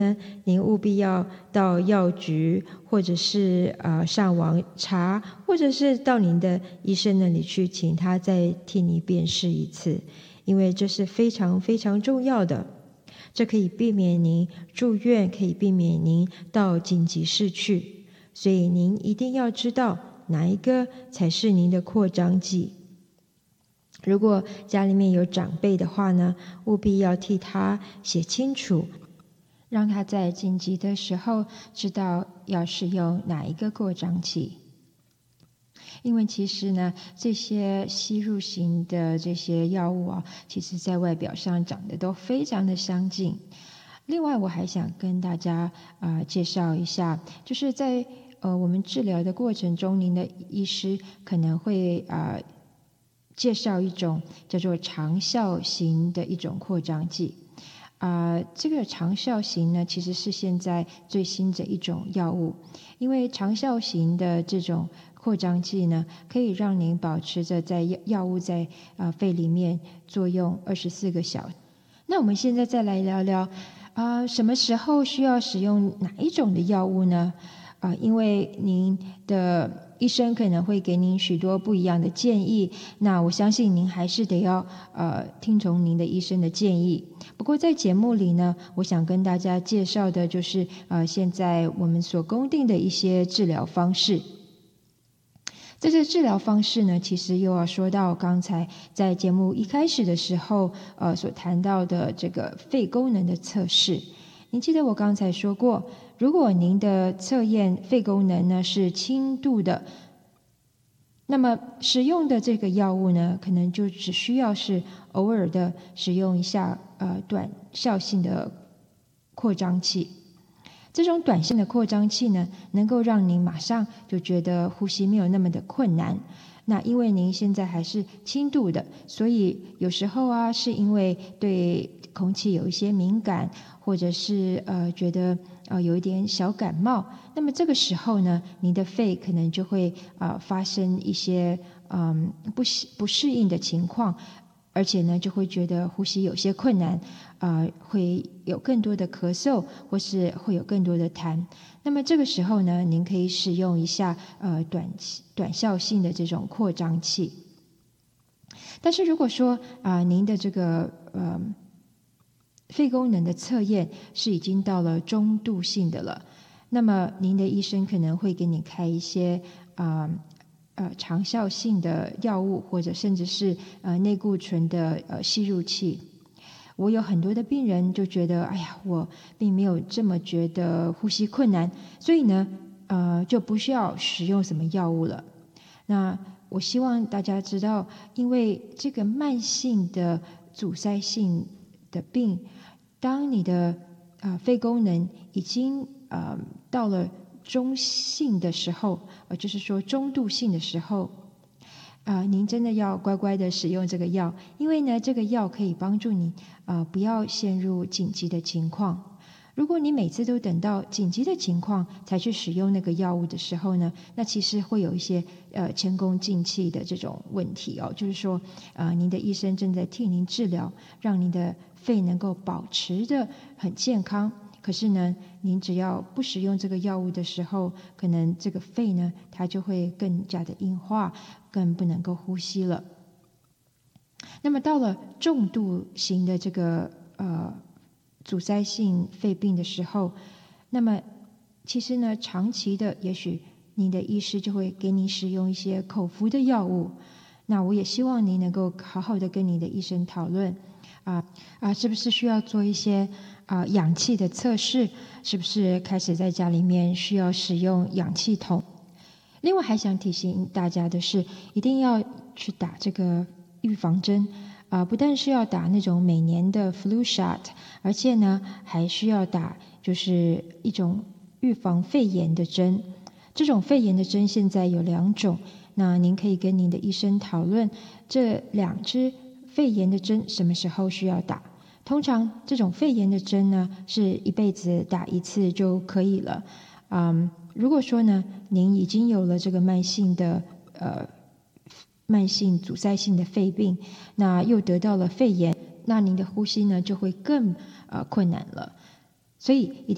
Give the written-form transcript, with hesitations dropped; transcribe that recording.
您务必要到药局，或者是上网查，或者是到您的医生那里去，请他再替你辨识一次，因为这是非常非常重要的。这可以避免您住院，可以避免您到紧急室去，所以您一定要知道哪一个才是您的扩张剂。如果家里面有长辈的话呢，务必要替他写清楚，让他在紧急的时候知道要使用哪一个扩张器。因为其实呢，这些吸入型的这些药物其实在外表上长得都非常的相近。另外我还想跟大家介绍一下，就是在我们治疗的过程中，您的医师可能会介绍一种叫做长效型的一种扩张剂。这个长效型呢，其实是现在最新的一种药物，因为长效型的这种扩张剂呢，可以让您保持着在药物在肺里面作用24个小时。那我们现在再来聊聊什么时候需要使用哪一种的药物呢？因为您的医生可能会给您许多不一样的建议，那我相信您还是得要听从您的医生的建议。不过在节目里呢，我想跟大家介绍的就是现在我们所公定的一些治疗方式。这些治疗方式呢，其实又要说到刚才在节目一开始的时候所谈到的这个肺功能的测试。您记得我刚才说过，如果您的测验肺功能呢是轻度的，那么使用的这个药物呢，可能就只需要是偶尔的使用一下短效性的扩张器。这种短线的扩张器呢，能够让您马上就觉得呼吸没有那么的困难。那因为您现在还是轻度的，所以有时候是因为对空气有一些敏感，或者是觉得有一点小感冒，那么这个时候呢，您的肺可能就会发生一些不适应的情况，而且呢就会觉得呼吸有些困难，会有更多的咳嗽，或是会有更多的痰。那么这个时候呢，您可以使用一下短效性的这种扩张器。但是如果说您的这个肺功能的测验是已经到了中度性的了，那么您的医生可能会给你开一些长效性的药物，或者甚至是内固醇的吸入器。我有很多的病人就觉得，哎呀，我并没有这么觉得呼吸困难，所以呢就不需要使用什么药物了。那我希望大家知道，因为这个慢性的阻塞性的病，当你的肺功能已经到了中性的时候，就是说中度性的时候，您真的要乖乖的使用这个药，因为呢，这个药可以帮助你不要陷入紧急的情况。如果你每次都等到紧急的情况才去使用那个药物的时候呢，那其实会有一些前功尽弃的这种问题就是说您的医生正在替您治疗，让您的肺能够保持的很健康，可是呢，您只要不使用这个药物的时候，可能这个肺呢，它就会更加的硬化，更不能够呼吸了。那么到了重度型的这个阻塞性肺病的时候，那么其实呢，长期的，也许您的医师就会给你使用一些口服的药物。那我也希望您能够好好的跟你的医生讨论是不是需要做一些氧气的测试，是不是开始在家里面需要使用氧气筒。另外还想提醒大家的是，一定要去打这个预防针不但是要打那种每年的 flu shot， 而且呢还需要打就是一种预防肺炎的针。这种肺炎的针现在有2种，那您可以跟您的医生讨论这2支肺炎的针什么时候需要打。通常这种肺炎的针呢是一辈子打1次就可以了。如果说呢您已经有了这个慢性阻塞性的肺病，那又得到了肺炎，那您的呼吸呢就会更困难了。所以一定